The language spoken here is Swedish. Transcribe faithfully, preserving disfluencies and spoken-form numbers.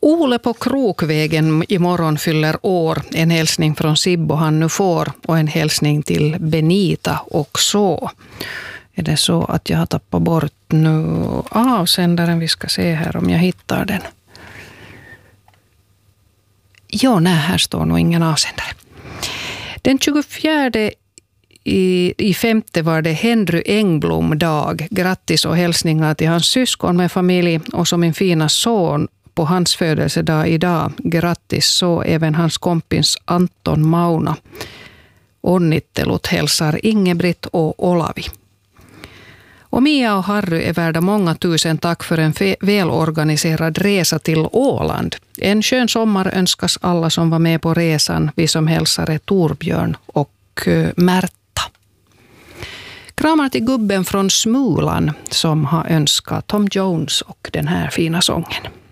Ole på Krokvägen imorgon fyller år. En hälsning från Sibbo han nu får och en hälsning till Benita också. Är det så att jag har tappat bort nu avsändaren? Vi ska se här om jag hittar den. Ja, nej, här står nog ingen avsändare. Den tjugofjärde i, i femte var det Henry Engblom dag. Grattis och hälsningar till hans syskon med familj och som min fina son på hans födelsedag idag. Grattis så även hans kompis Anton Mauna. Onnittelut hälsar Ingebritt och Olavi. Och Mia och Harry är värda många tusen tack för en fe- välorganiserad resa till Åland. En skön sommar önskas alla som var med på resan. Vi som hälsar är Torbjörn och uh, Märta. Kramar till gubben från Smulan som har önskat Tom Jones och den här fina sången.